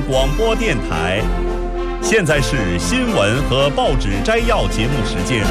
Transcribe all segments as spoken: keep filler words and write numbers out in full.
广播电台。现在是新闻和报纸摘要节目时间。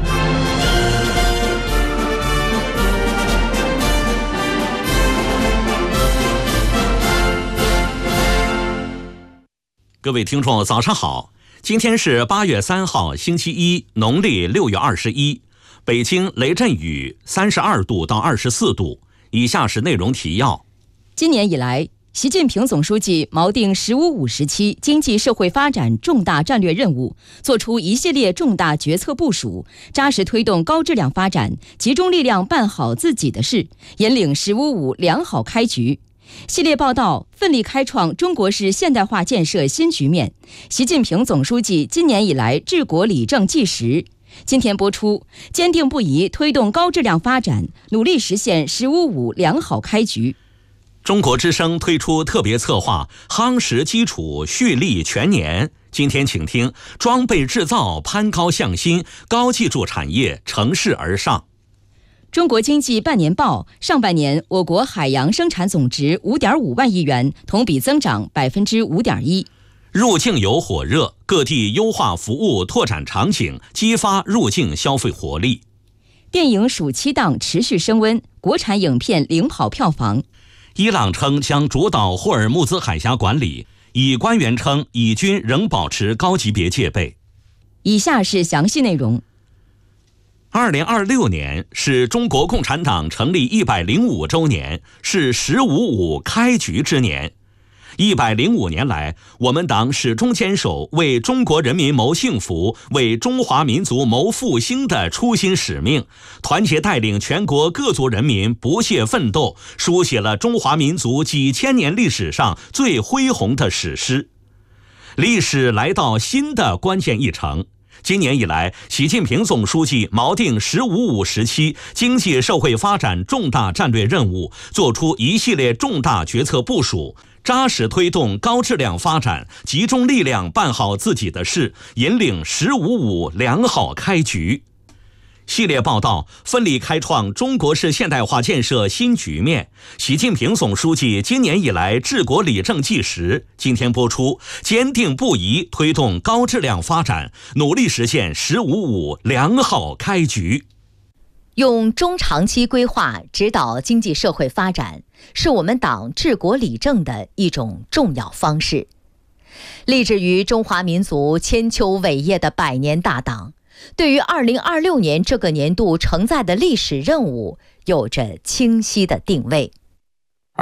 各位听众早上好，今天是八月三号星期一，农历六月二十一，北京雷阵雨三十二度到二十四度。以下是内容提要。 今年以来，习近平总书记锚定“十五五”时期经济社会发展重大战略任务，作出一系列重大决策部署，扎实推动高质量发展，集中力量办好自己的事，引领“十五五”良好开局。系列报道奋力开创中国式现代化建设新局面。习近平总书记今年以来治国理政纪实。今天播出，坚定不移推动高质量发展，努力实现“十五五”良好开局。 中国之声推出特别策划夯实基础蓄力全年，今天请听装备制造攀高向新，高技术产业乘势而上。 中国经济半年报，上半年我国海洋生产总值 五点五万亿元，同比增长 百分之五点一。 入境游火热，各地优化服务拓展场景，激发入境消费活力。 电影暑期档持续升温，国产影片领跑票房。 伊朗称将主导霍尔木兹海峡管理，以官员称以军仍保持高级别戒备。 以下是详细内容。 二零二六年是中国共产党成立一百零五周年，是“十五五”开局之年。一百零五年来，我们党始终坚守为中国人民谋幸福、为中华民族谋复兴的初心使命，团结带领全国各族人民不懈奋斗，书写了中华民族几千年历史上最恢宏的史诗。历史来到新的关键一程。今年以来，习近平总书记锚定“十五五”时期经济社会发展重大战略任务，作出一系列重大决策部署，扎实推动高质量发展，集中力量办好自己的事，引领“十五五”良好开局。系列报道奋力开创中国式现代化建设新局面。习近平总书记今年以来治国理政纪实。今天播出，坚定不移推动高质量发展，努力实现“十五五”良好开局。 用中长期规划指导经济社会发展，是我们党治国理政的一种重要方式。立志于中华民族千秋伟业的百年大党，对于二零二六年这个年度承载的历史任务有着清晰的定位。